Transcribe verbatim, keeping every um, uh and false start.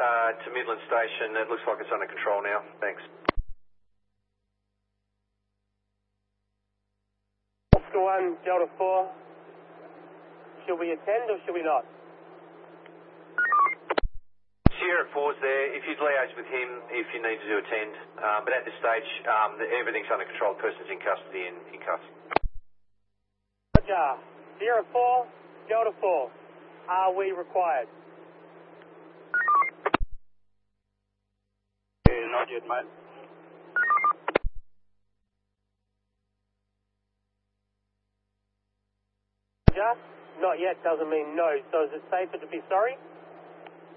uh, to Midland Station. It looks like it's under control now. Thanks. Oscar one, Delta four. Should we attend or should we not? Sierra four's there. If you'd liaise with him if you need to attend. Um, but at this stage, um, the, everything's under control. The person's in custody and in cuffs. Roger. Sierra four, Delta four. Are we required? Yeah, not yet, mate. Roger. Not yet doesn't mean no. So is it safer to be sorry?